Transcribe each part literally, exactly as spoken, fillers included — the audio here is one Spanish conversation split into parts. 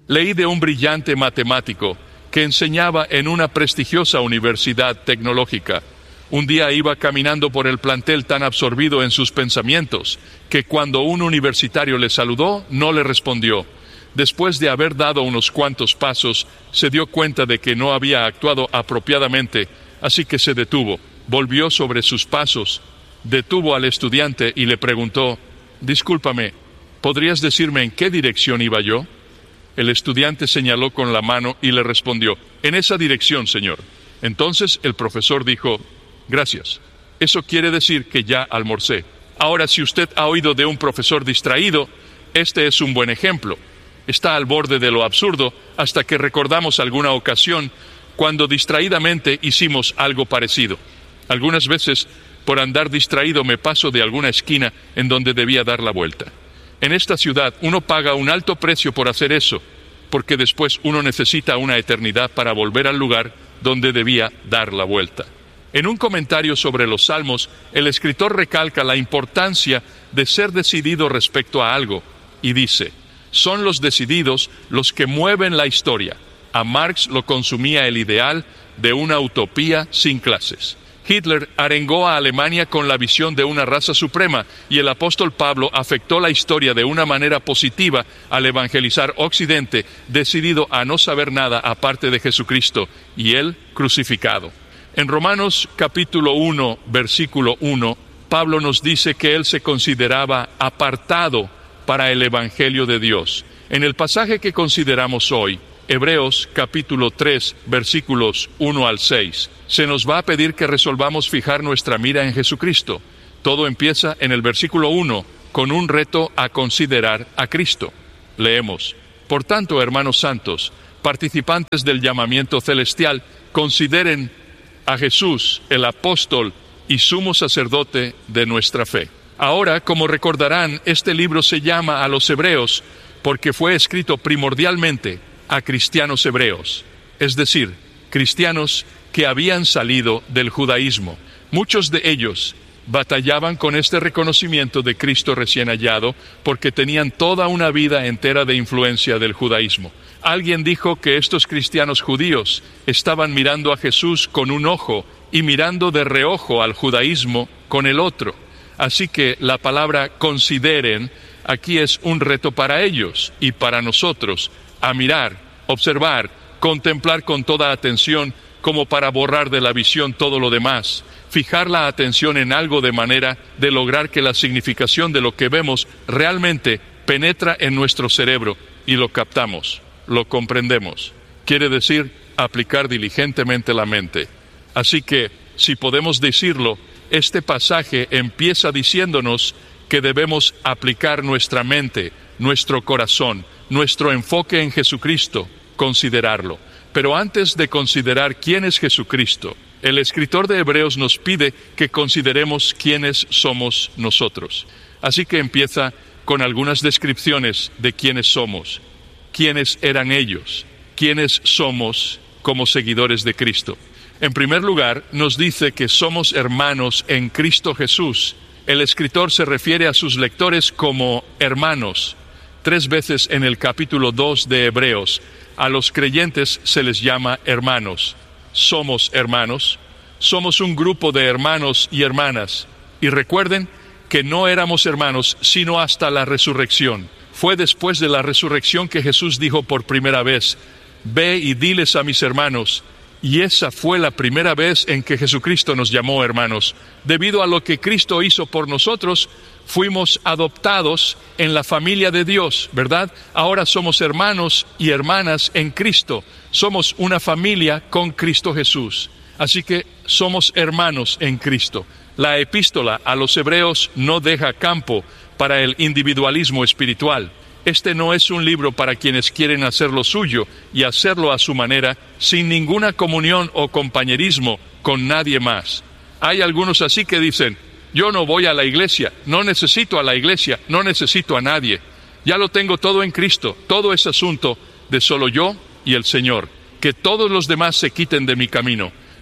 Leí de un brillante matemático que enseñaba en una prestigiosa universidad tecnológica. Un día iba caminando por el plantel tan absorbido en sus pensamientos que cuando un universitario le saludó, no le respondió. Después de haber dado unos cuantos pasos, se dio cuenta de que no había actuado apropiadamente, así que se detuvo, volvió sobre sus pasos, detuvo al estudiante y le preguntó: «Discúlpame, ¿podrías decirme en qué dirección iba yo?». El estudiante señaló con la mano y le respondió: «En esa dirección, señor». Entonces el profesor dijo: «Gracias. Eso quiere decir que ya almorcé». Ahora, si usted ha oído de un profesor distraído, este es un buen ejemplo. Está al borde de lo absurdo hasta que recordamos alguna ocasión cuando distraídamente hicimos algo parecido. Algunas veces, por andar distraído, me paso de alguna esquina en donde debía dar la vuelta. En esta ciudad uno paga un alto precio por hacer eso, porque después uno necesita una eternidad para volver al lugar donde debía dar la vuelta. En un comentario sobre los Salmos, el escritor recalca la importancia de ser decidido respecto a algo, y dice: «Son los decididos los que mueven la historia». A Marx lo consumía el ideal de una utopía sin clases. Hitler arengó a Alemania con la visión de una raza suprema, y el apóstol Pablo afectó la historia de una manera positiva al evangelizar Occidente, decidido a no saber nada aparte de Jesucristo y él crucificado. En Romanos capítulo uno, versículo uno, Pablo nos dice que él se consideraba apartado para el evangelio de Dios. En el pasaje que consideramos hoy, Hebreos capítulo tres, versículos uno al seis, se nos va a pedir que resolvamos fijar nuestra mira en Jesucristo. Todo empieza en el versículo uno, con un reto a considerar a Cristo. Leemos: «Por tanto, hermanos santos, participantes del llamamiento celestial, consideren a Jesús, el apóstol y sumo sacerdote de nuestra fe». Ahora, como recordarán, este libro se llama a los hebreos porque fue escrito primordialmente a cristianos hebreos, es decir, cristianos que habían salido del judaísmo. Muchos de ellos batallaban con este reconocimiento de Cristo recién hallado porque tenían toda una vida entera de influencia del judaísmo. Alguien dijo que estos cristianos judíos estaban mirando a Jesús con un ojo y mirando de reojo al judaísmo con el otro. Así que la palabra consideren aquí es un reto para ellos y para nosotros, a mirar, observar, contemplar con toda atención, como para borrar de la visión todo lo demás, fijar la atención en algo de manera de lograr que la significación de lo que vemos realmente penetra en nuestro cerebro y lo captamos, lo comprendemos. Quiere decir, aplicar diligentemente la mente. Así que, si podemos decirlo, este pasaje empieza diciéndonos que debemos aplicar nuestra mente, nuestro corazón, nuestro enfoque en Jesucristo, considerarlo. Pero antes de considerar quién es Jesucristo, el escritor de Hebreos nos pide que consideremos quiénes somos nosotros. Así que empieza con algunas descripciones de quiénes somos, quiénes eran ellos, quiénes somos como seguidores de Cristo. En primer lugar, nos dice que somos hermanos en Cristo Jesús. El escritor se refiere a sus lectores como hermanos. Tres veces en el capítulo dos de Hebreos, a los creyentes se les llama hermanos. Somos hermanos, somos un grupo de hermanos y hermanas. Y recuerden que no éramos hermanos sino hasta la resurrección. Fue después de la resurrección que Jesús dijo por primera vez: «Ve y diles a mis hermanos». Y esa fue la primera vez en que Jesucristo nos llamó hermanos. Debido a lo que Cristo hizo por nosotros, fuimos adoptados en la familia de Dios, ¿verdad? Ahora somos hermanos y hermanas en Cristo. Somos una familia con Cristo Jesús. Así que somos hermanos en Cristo. La epístola a los hebreos no deja campo para el individualismo espiritual. Este no es un libro para quienes quieren hacer lo suyo y hacerlo a su manera, sin ninguna comunión o compañerismo con nadie más. Hay algunos así que dicen: yo no voy a la iglesia, no necesito a la iglesia, no necesito a nadie. Ya lo tengo todo en Cristo, todo es asunto de solo yo y el Señor. Que todos los demás se quiten de mi camino.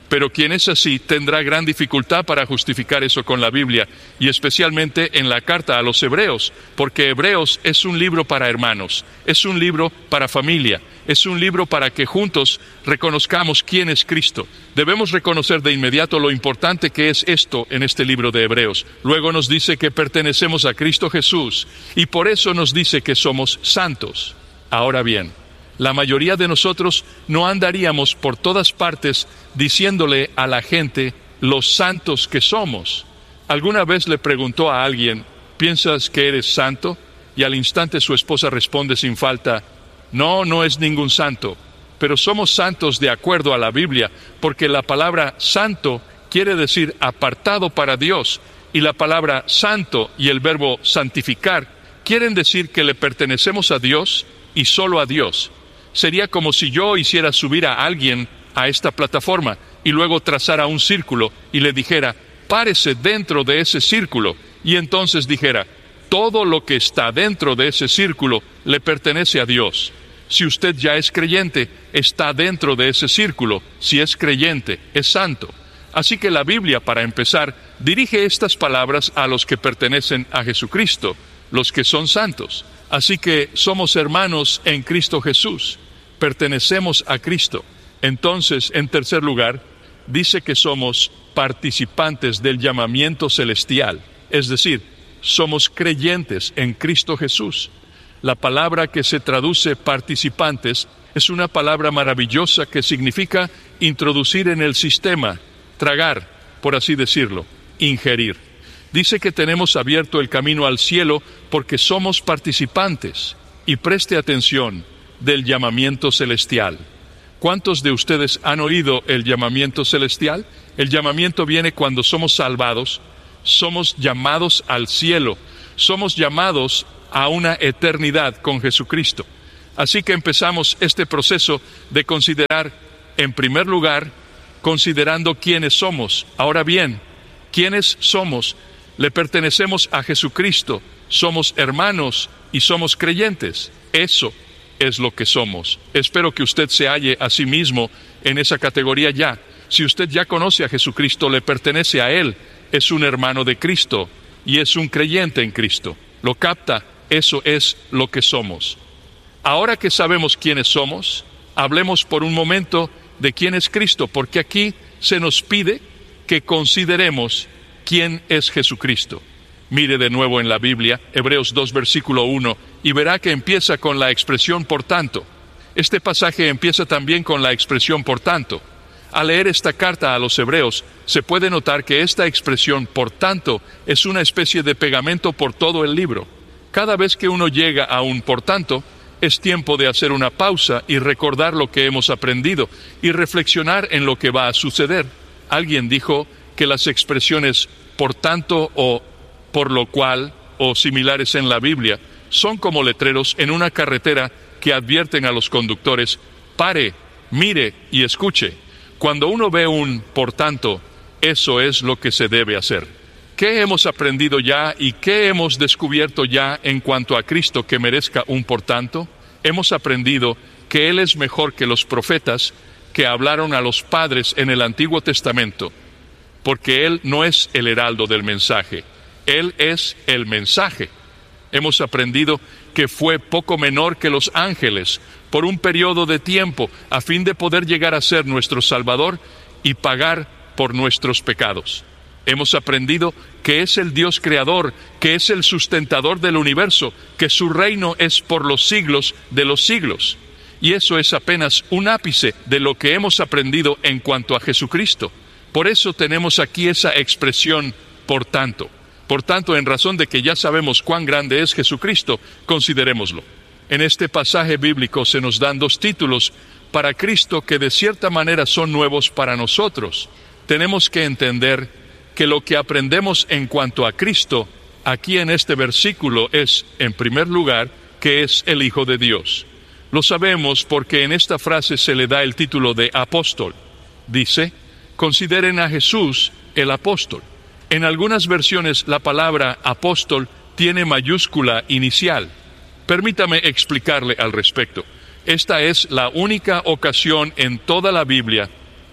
Pero quien es así tendrá gran dificultad para justificar eso con la Biblia, y especialmente en la carta a los Hebreos, porque Hebreos es un libro para hermanos, es un libro para familia, es un libro para que juntos reconozcamos quién es Cristo. Debemos reconocer de inmediato lo importante que es esto en este libro de Hebreos. Luego nos dice que pertenecemos a Cristo Jesús, y por eso nos dice que somos santos. Ahora bien, la mayoría de nosotros no andaríamos por todas partes diciéndole a la gente los santos que somos. ¿Alguna vez le preguntó a alguien, ¿piensas que eres santo? Y al instante su esposa responde sin falta, no, no es ningún santo. Pero somos santos de acuerdo a la Biblia, porque la palabra santo quiere decir apartado para Dios, y la palabra santo y el verbo santificar quieren decir que le pertenecemos a Dios y solo a Dios. Sería como si yo hiciera subir a alguien a esta plataforma y luego trazara un círculo y le dijera, párese dentro de ese círculo, y entonces dijera, todo lo que está dentro de ese círculo le pertenece a Dios. Si usted ya es creyente, está dentro de ese círculo. Si es creyente, es santo. Así que la Biblia, para empezar, dirige estas palabras a los que pertenecen a Jesucristo, los que son santos. Así que somos hermanos en Cristo Jesús. Pertenecemos a Cristo. Entonces, en tercer lugar, dice que somos participantes del llamamiento celestial, es decir, somos creyentes en Cristo Jesús. La palabra que se traduce participantes es una palabra maravillosa que significa introducir en el sistema, tragar, por así decirlo, ingerir. Dice que tenemos abierto el camino al cielo porque somos participantes. Y preste atención, del llamamiento celestial. ¿Cuántos de ustedes han oído el llamamiento celestial? El llamamiento viene cuando somos salvados, somos llamados al cielo, somos llamados a una eternidad con Jesucristo. Así que empezamos este proceso de considerar, en primer lugar, considerando quiénes somos. Ahora bien, ¿quiénes somos? Le pertenecemos a Jesucristo, somos hermanos y somos creyentes. Eso es lo que somos. Espero que usted se halle a sí mismo en esa categoría ya. Si usted ya conoce a Jesucristo, le pertenece a Él, es un hermano de Cristo y es un creyente en Cristo. ¿Lo capta? Eso es lo que somos. Ahora que sabemos quiénes somos, hablemos por un momento de quién es Cristo, porque aquí se nos pide que consideremos quién es Jesucristo. Mire de nuevo en la Biblia, Hebreos dos, versículo uno, y verá que empieza con la expresión por tanto. Este pasaje empieza también con la expresión por tanto. Al leer esta carta a los Hebreos, se puede notar que esta expresión por tanto es una especie de pegamento por todo el libro. Cada vez que uno llega a un por tanto, es tiempo de hacer una pausa y recordar lo que hemos aprendido y reflexionar en lo que va a suceder. Alguien dijo que las expresiones por tanto o por lo cual o similares en la Biblia son como letreros en una carretera que advierten a los conductores, pare, mire y escuche. Cuando uno ve un por tanto, eso es lo que se debe hacer. ¿Qué hemos aprendido ya y qué hemos descubierto ya en cuanto a Cristo que merezca un por tanto? Hemos aprendido que Él es mejor que los profetas que hablaron a los padres en el Antiguo Testamento, porque Él no es el heraldo del mensaje, Él es el mensaje. Hemos aprendido que fue poco menor que los ángeles por un periodo de tiempo a fin de poder llegar a ser nuestro Salvador y pagar por nuestros pecados. Hemos aprendido que es el Dios creador, que es el sustentador del universo, que su reino es por los siglos de los siglos. Y eso es apenas un ápice de lo que hemos aprendido en cuanto a Jesucristo. Por eso tenemos aquí esa expresión, por tanto. Por tanto, en razón de que ya sabemos cuán grande es Jesucristo, considerémoslo. En este pasaje bíblico se nos dan dos títulos para Cristo que de cierta manera son nuevos para nosotros. Tenemos que entender que lo que aprendemos en cuanto a Cristo, aquí en este versículo, es, en primer lugar, que es el Hijo de Dios. Lo sabemos porque en esta frase se le da el título de apóstol. Dice, consideren a Jesús el apóstol. En algunas versiones la palabra apóstol tiene mayúscula inicial. Permítame explicarle al respecto. Esta es la única ocasión en toda la Biblia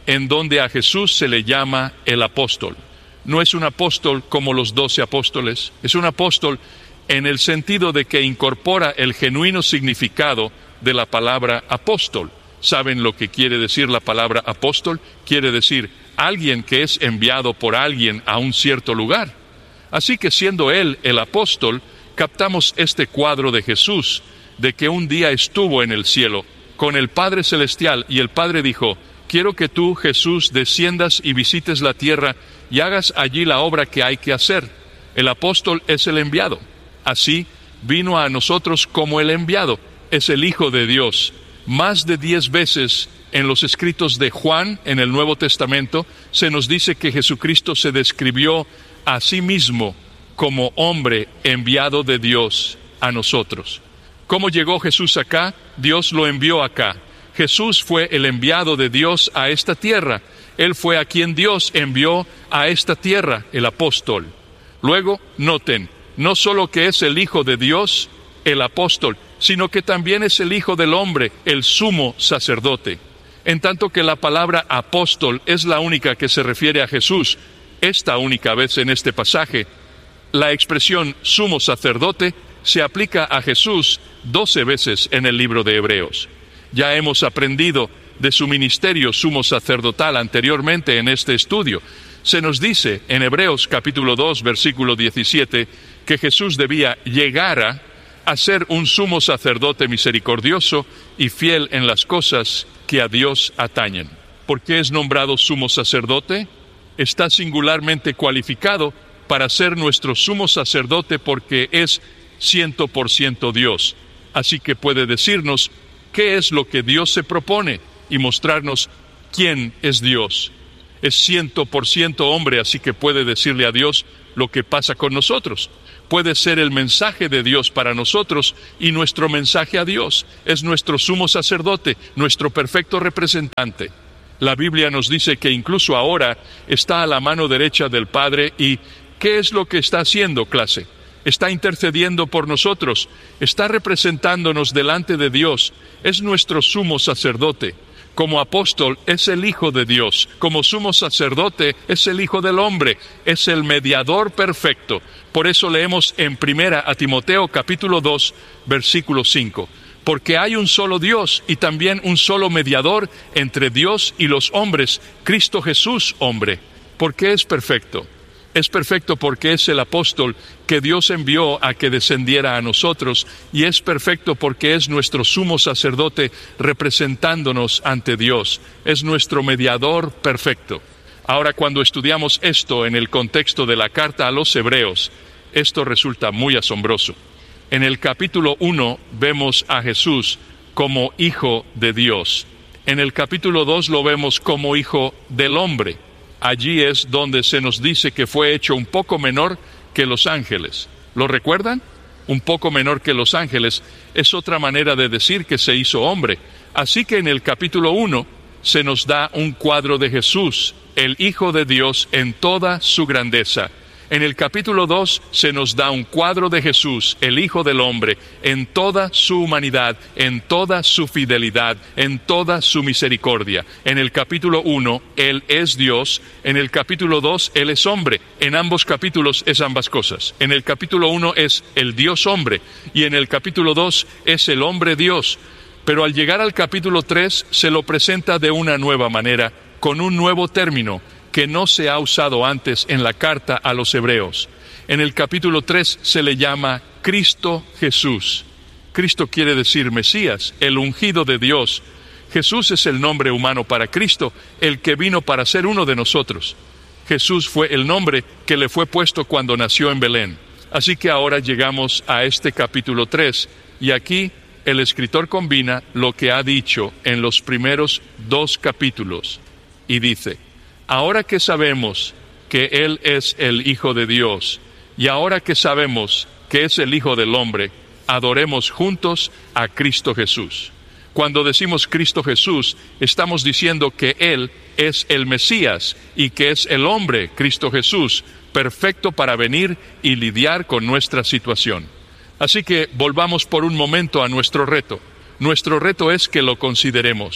en donde a Jesús se le llama el apóstol. No es un apóstol como los doce apóstoles, es un apóstol en el sentido de que incorpora el genuino significado de la palabra apóstol. ¿Saben lo que quiere decir la palabra apóstol? Quiere decir alguien que es enviado por alguien a un cierto lugar. Así que siendo él el apóstol, captamos este cuadro de Jesús, de que un día estuvo en el cielo con el Padre Celestial y el Padre dijo: quiero que tú, Jesús, desciendas y visites la tierra y hagas allí la obra que hay que hacer. El apóstol es el enviado. Así vino a nosotros como el enviado. Es el Hijo de Dios. Más de diez veces en los escritos de Juan, en el Nuevo Testamento, se nos dice que Jesucristo se describió a sí mismo como hombre enviado de Dios a nosotros. ¿Cómo llegó Jesús acá? Dios lo envió acá. Jesús fue el enviado de Dios a esta tierra. Él fue a quien Dios envió a esta tierra, el apóstol. Luego, noten, no solo que es el Hijo de Dios, el apóstol, sino que también es el Hijo del hombre, el sumo sacerdote. En tanto que la palabra apóstol es la única que se refiere a Jesús, esta única vez en este pasaje, la expresión sumo sacerdote se aplica a Jesús doce veces en el libro de Hebreos. Ya hemos aprendido de su ministerio sumo sacerdotal anteriormente en este estudio. Se nos dice en Hebreos capítulo dos, versículo diecisiete, que Jesús debía llegar a, a ser un sumo sacerdote misericordioso y fiel en las cosas que a Dios atañen. ¿Por qué es nombrado sumo sacerdote? Está singularmente cualificado para ser nuestro sumo sacerdote porque es ciento por ciento Dios. Así que puede decirnos qué es lo que Dios se propone y mostrarnos quién es Dios. Es ciento por ciento hombre, así que puede decirle a Dios lo que pasa con nosotros. Puede ser el mensaje de Dios para nosotros y nuestro mensaje a Dios. Es nuestro sumo sacerdote, nuestro perfecto representante. La Biblia nos dice que incluso ahora está a la mano derecha del Padre y ¿qué es lo que está haciendo, clase? Está intercediendo por nosotros, está representándonos delante de Dios, es nuestro sumo sacerdote. Como apóstol es el Hijo de Dios, como sumo sacerdote es el Hijo del hombre, es el mediador perfecto. Por eso leemos en primera a Timoteo capítulo dos, versículo cinco. Porque hay un solo Dios y también un solo mediador entre Dios y los hombres, Cristo Jesús, hombre. ¿Por qué es perfecto? Es perfecto porque es el apóstol que Dios envió a que descendiera a nosotros, y es perfecto porque es nuestro sumo sacerdote representándonos ante Dios. Es nuestro mediador perfecto. Ahora, cuando estudiamos esto en el contexto de la carta a los Hebreos, esto resulta muy asombroso. En el capítulo uno vemos a Jesús como Hijo de Dios. En el capítulo dos lo vemos como Hijo del hombre. Allí es donde se nos dice que fue hecho un poco menor que los ángeles. ¿Lo recuerdan? Un poco menor que los ángeles es otra manera de decir que se hizo hombre. Así que en el capítulo uno se nos da un cuadro de Jesús, el Hijo de Dios en toda su grandeza. En el capítulo dos se nos da un cuadro de Jesús, el Hijo del hombre, en toda su humanidad, en toda su fidelidad, en toda su misericordia. En el capítulo uno, Él es Dios. En el capítulo dos, Él es hombre. En ambos capítulos es ambas cosas. En el capítulo uno es el Dios hombre y en el capítulo dos es el hombre Dios. Pero al llegar al capítulo tres se lo presenta de una nueva manera, con un nuevo término que no se ha usado antes en la carta a los Hebreos. En el capítulo tres se le llama Cristo Jesús. Cristo quiere decir Mesías, el ungido de Dios. Jesús es el nombre humano para Cristo, el que vino para ser uno de nosotros. Jesús fue el nombre que le fue puesto cuando nació en Belén. Así que ahora llegamos a este capítulo tres, y aquí el escritor combina lo que ha dicho en los primeros dos capítulos, y dice: ahora que sabemos que Él es el Hijo de Dios, y ahora que sabemos que es el Hijo del hombre, adoremos juntos a Cristo Jesús. Cuando decimos Cristo Jesús, estamos diciendo que Él es el Mesías y que es el hombre, Cristo Jesús, perfecto para venir y lidiar con nuestra situación. Así que volvamos por un momento a nuestro reto. Nuestro reto es que lo consideremos.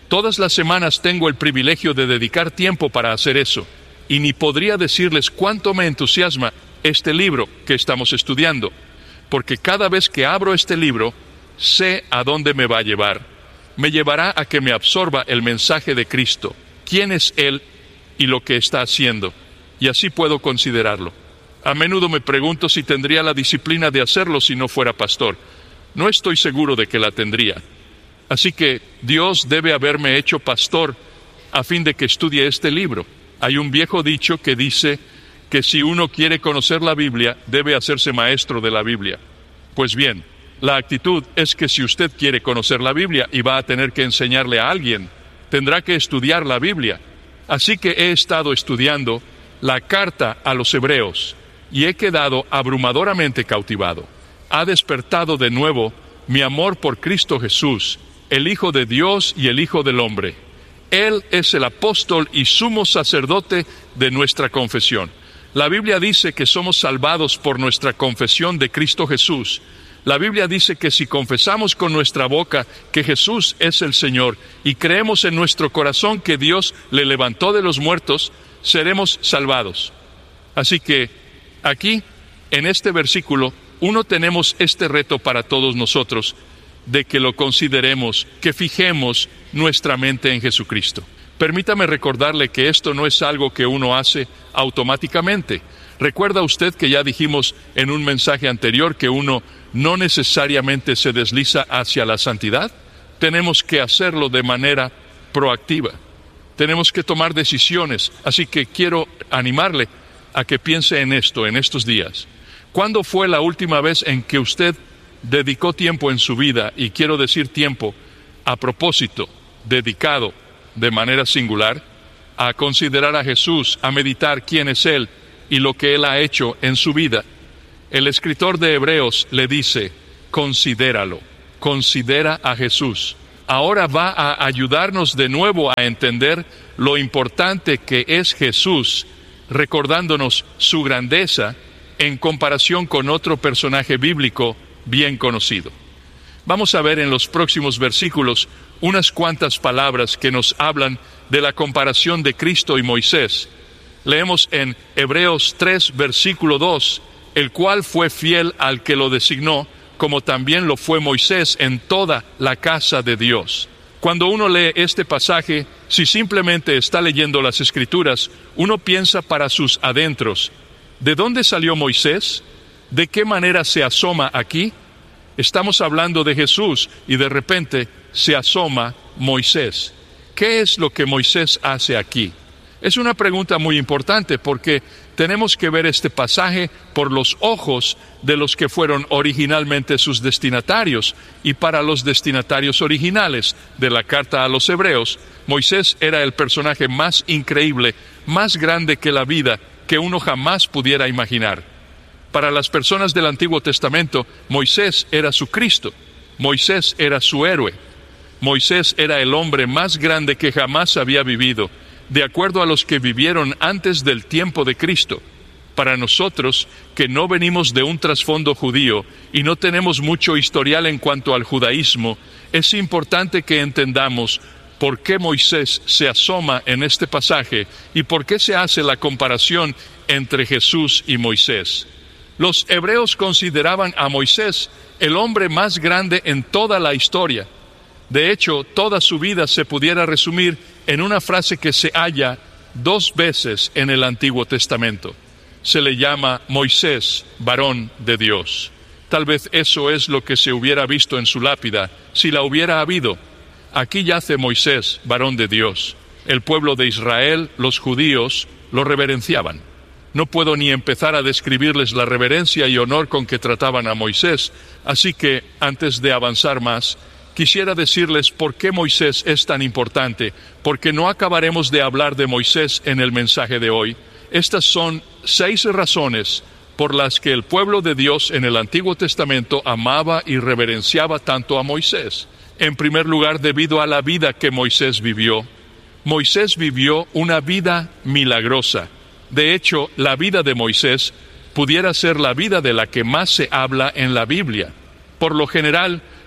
Todas las semanas tengo el privilegio de dedicar tiempo para hacer eso, y ni podría decirles cuánto me entusiasma este libro que estamos estudiando, porque cada vez que abro este libro, sé a dónde me va a llevar. Me llevará a que me absorba el mensaje de Cristo, quién es Él y lo que está haciendo, y así puedo considerarlo. A menudo me pregunto si tendría la disciplina de hacerlo si no fuera pastor. No estoy seguro de que la tendría. Así que Dios debe haberme hecho pastor a fin de que estudie este libro. Hay un viejo dicho que dice que si uno quiere conocer la Biblia, debe hacerse maestro de la Biblia. Pues bien, la actitud es que si usted quiere conocer la Biblia y va a tener que enseñarle a alguien, tendrá que estudiar la Biblia. Así que he estado estudiando la carta a los Hebreos y he quedado abrumadoramente cautivado. Ha despertado de nuevo mi amor por Cristo Jesús, el Hijo de Dios y el Hijo del Hombre. Él es el apóstol y sumo sacerdote de nuestra confesión. La Biblia dice que somos salvados por nuestra confesión de Cristo Jesús. La Biblia dice que si confesamos con nuestra boca que Jesús es el Señor y creemos en nuestro corazón que Dios le levantó de los muertos, seremos salvados. Así que aquí, en este versículo, uno tenemos este reto para todos nosotros, de que lo consideremos, que fijemos nuestra mente en Jesucristo. Permítame recordarle que esto no es algo que uno hace automáticamente. ¿Recuerda usted que ya dijimos en un mensaje anterior que uno no necesariamente se desliza hacia la santidad? Tenemos que hacerlo de manera proactiva. Tenemos que tomar decisiones. Así que quiero animarle a que piense en esto en estos días. ¿Cuándo fue la última vez en que usted dedicó tiempo en su vida, y quiero decir tiempo a propósito, dedicado de manera singular, a considerar a Jesús, a meditar quién es Él y lo que Él ha hecho en su vida? El escritor de Hebreos le dice, considéralo, considera a Jesús. Ahora va a ayudarnos de nuevo a entender lo importante que es Jesús, recordándonos su grandeza en comparación con otro personaje bíblico bien conocido. Vamos a ver en los próximos versículos unas cuantas palabras que nos hablan de la comparación de Cristo y Moisés. Leemos en Hebreos tres, versículo dos, el cual fue fiel al que lo designó, como también lo fue Moisés en toda la casa de Dios. Cuando uno lee este pasaje, si simplemente está leyendo las Escrituras, uno piensa para sus adentros, ¿de dónde salió Moisés? ¿De qué manera se asoma aquí? Estamos hablando de Jesús y de repente se asoma Moisés. ¿Qué es lo que Moisés hace aquí? Es una pregunta muy importante porque tenemos que ver este pasaje por los ojos de los que fueron originalmente sus destinatarios. Y para los destinatarios originales de la carta a los Hebreos, Moisés era el personaje más increíble, más grande que la vida que uno jamás pudiera imaginar. Para las personas del Antiguo Testamento, Moisés era su Cristo, Moisés era su héroe, Moisés era el hombre más grande que jamás había vivido, de acuerdo a los que vivieron antes del tiempo de Cristo. Para nosotros, que no venimos de un trasfondo judío y no tenemos mucho historial en cuanto al judaísmo, es importante que entendamos por qué Moisés se asoma en este pasaje y por qué se hace la comparación entre Jesús y Moisés. Los hebreos consideraban a Moisés el hombre más grande en toda la historia. De hecho, toda su vida se pudiera resumir en una frase que se halla dos veces en el Antiguo Testamento. Se le llama Moisés, varón de Dios. Tal vez eso es lo que se hubiera visto en su lápida, si la hubiera habido. Aquí yace Moisés, varón de Dios. El pueblo de Israel, los judíos, lo reverenciaban. No puedo ni empezar a describirles la reverencia y honor con que trataban a Moisés, así que, antes de avanzar más, quisiera decirles por qué Moisés es tan importante, porque no acabaremos de hablar de Moisés en el mensaje de hoy. Estas son seis razones por las que el pueblo de Dios en el Antiguo Testamento amaba y reverenciaba tanto a Moisés. En primer lugar, debido a la vida que Moisés vivió. Moisés vivió una vida milagrosa. De hecho, la vida de Moisés pudiera ser la vida de la que más se habla en la Biblia. Por lo general,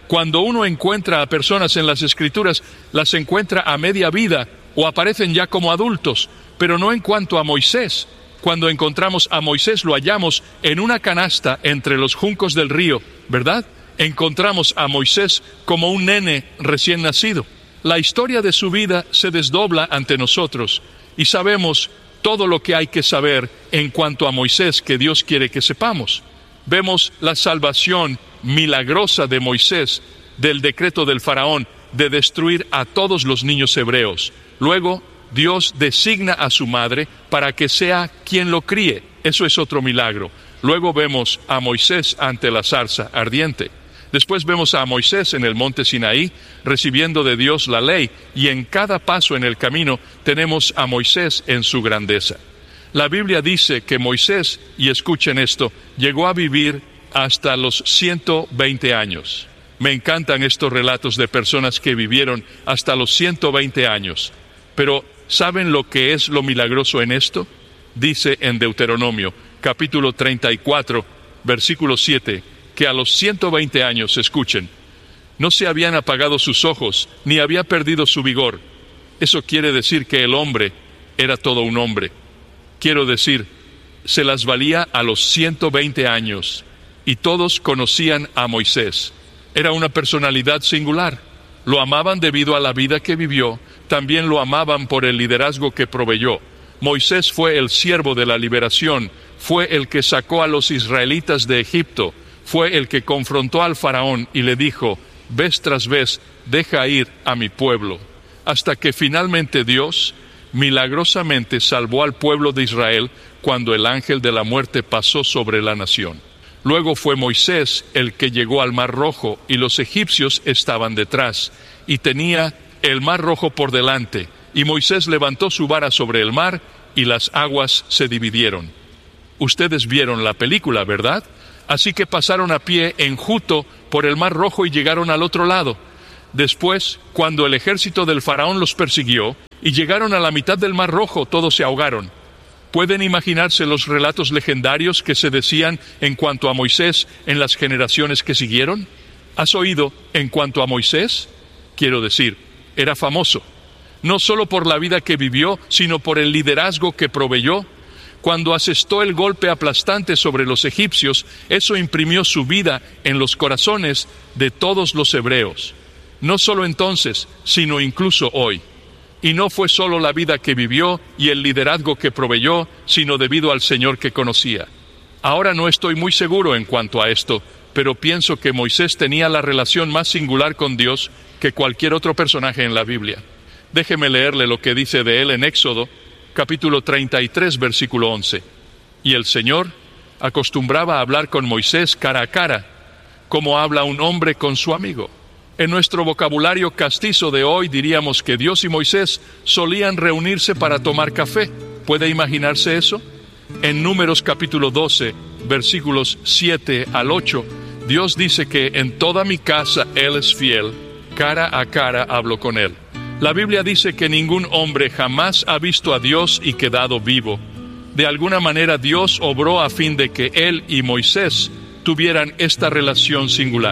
Cuando uno encuentra a personas en las Escrituras, las encuentra a media vida o aparecen ya como adultos, pero no en cuanto a Moisés. Cuando encontramos a Moisés lo hallamos en una canasta entre los juncos del río, ¿verdad? Encontramos a Moisés como un nene recién nacido. La historia de su vida se desdobla ante nosotros y sabemos todo lo que hay que saber en cuanto a Moisés que Dios quiere que sepamos. Vemos la salvación milagrosa de Moisés del decreto del faraón de destruir a todos los niños hebreos. Luego, Dios designa a su madre para que sea quien lo críe. Eso es otro milagro. Luego vemos a Moisés ante la zarza ardiente. Después vemos a Moisés en el monte Sinaí recibiendo de Dios la ley, y en cada paso en el camino tenemos a Moisés en su grandeza. La Biblia dice que Moisés, y escuchen esto, llegó a vivir hasta los ciento veinte años. Me encantan estos relatos de personas que vivieron hasta los ciento veinte años. Pero, ¿saben lo que es lo milagroso en esto? Dice en Deuteronomio, capítulo treinta y cuatro, versículo siete, que a los ciento veinte años, escuchen, no se habían apagado sus ojos, ni había perdido su vigor. Eso quiere decir que el hombre era todo un hombre. Quiero decir, se las valía a los ciento veinte años, y todos conocían a Moisés. Era una personalidad singular. Lo amaban debido a la vida que vivió, también lo amaban por el liderazgo que proveyó. Moisés fue el siervo de la liberación, fue el que sacó a los israelitas de Egipto, fue el que confrontó al faraón y le dijo, vez tras vez, deja ir a mi pueblo. Hasta que finalmente Dios milagrosamente salvó al pueblo de Israel cuando el ángel de la muerte pasó sobre la nación. Luego fue Moisés el que llegó al Mar Rojo y los egipcios estaban detrás y tenía el Mar Rojo por delante, y Moisés levantó su vara sobre el mar y las aguas se dividieron. Ustedes vieron la película, ¿verdad? Así que pasaron a pie enjuto por el Mar Rojo y llegaron al otro lado. Después, cuando el ejército del faraón los persiguió y llegaron a la mitad del Mar Rojo, todos se ahogaron. ¿Pueden imaginarse los relatos legendarios que se decían en cuanto a Moisés en las generaciones que siguieron? ¿Has oído en cuanto a Moisés? Quiero decir, era famoso, no solo por la vida que vivió, sino por el liderazgo que proveyó. Cuando asestó el golpe aplastante sobre los egipcios, eso imprimió su vida en los corazones de todos los hebreos. No solo entonces, sino incluso hoy. Y no fue solo la vida que vivió y el liderazgo que proveyó, sino debido al Señor que conocía. Ahora no estoy muy seguro en cuanto a esto, pero pienso que Moisés tenía la relación más singular con Dios que cualquier otro personaje en la Biblia. Déjeme leerle lo que dice de él en Éxodo, capítulo treinta y tres, versículo once. Y el Señor acostumbraba a hablar con Moisés cara a cara, como habla un hombre con su amigo. En nuestro vocabulario castizo de hoy diríamos que Dios y Moisés solían reunirse para tomar café. ¿Puede imaginarse eso? En Números capítulo doce, versículos siete al ocho, Dios dice que en toda mi casa Él es fiel, cara a cara hablo con Él. La Biblia dice que ningún hombre jamás ha visto a Dios y quedado vivo. De alguna manera Dios obró a fin de que Él y Moisés tuvieran esta relación singular.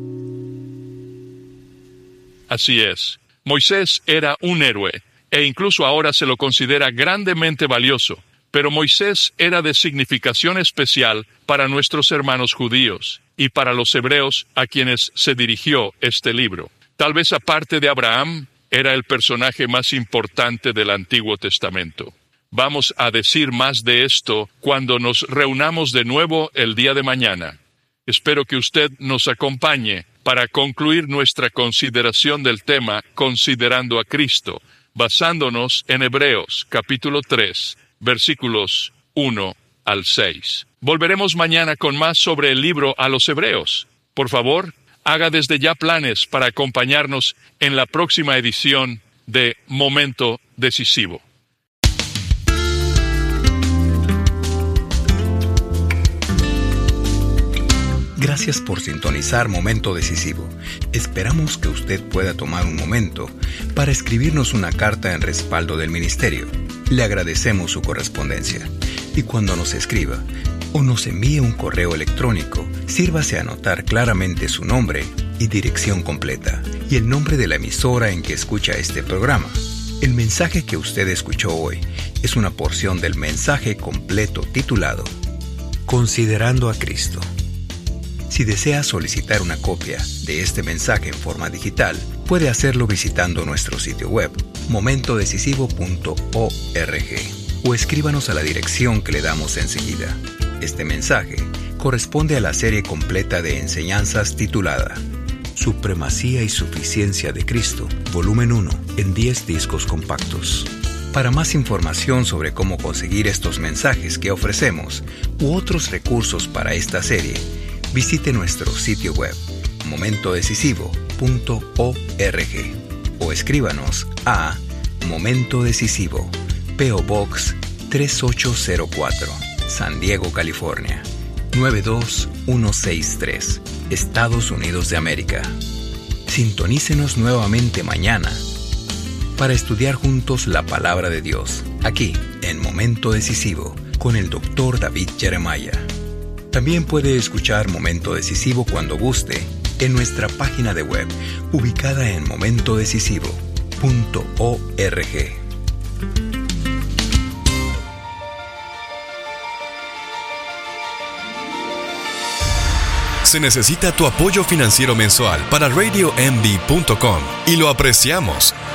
Así es, Moisés era un héroe, e incluso ahora se lo considera grandemente valioso, pero Moisés era de significación especial para nuestros hermanos judíos y para los hebreos a quienes se dirigió este libro. Tal vez aparte de Abraham, era el personaje más importante del Antiguo Testamento. Vamos a decir más de esto cuando nos reunamos de nuevo el día de mañana. Espero que usted nos acompañe para concluir nuestra consideración del tema Considerando a Cristo, basándonos en Hebreos capítulo tres, versículos uno al seis. Volveremos mañana con más sobre el libro a los Hebreos. Por favor, haga desde ya planes para acompañarnos en la próxima edición de Momento Decisivo. Gracias por sintonizar Momento Decisivo. Esperamos que usted pueda tomar un momento para escribirnos una carta en respaldo del ministerio. Le agradecemos su correspondencia. Y cuando nos escriba o nos envíe un correo electrónico, sírvase a anotar claramente su nombre y dirección completa, y el nombre de la emisora en que escucha este programa. El mensaje que usted escuchó hoy es una porción del mensaje completo titulado Considerando a Cristo. Si desea solicitar una copia de este mensaje en forma digital, puede hacerlo visitando nuestro sitio web, momento decisivo punto org, o escríbanos a la dirección que le damos enseguida. Este mensaje corresponde a la serie completa de enseñanzas titulada Supremacía y Suficiencia de Cristo, volumen uno, en diez discos compactos. Para más información sobre cómo conseguir estos mensajes que ofrecemos u otros recursos para esta serie, visite nuestro sitio web, momento decisivo punto org, o escríbanos a Momento Decisivo, P O Box tres ocho cero cuatro, San Diego, California, nueve dos uno seis tres, Estados Unidos de América. Sintonícenos nuevamente mañana para estudiar juntos la Palabra de Dios, aquí en Momento Decisivo, con el doctor David Jeremiah. También puede escuchar Momento Decisivo cuando guste en nuestra página de web, ubicada en momento decisivo punto org. Se necesita tu apoyo financiero mensual para radio m b punto com y lo apreciamos.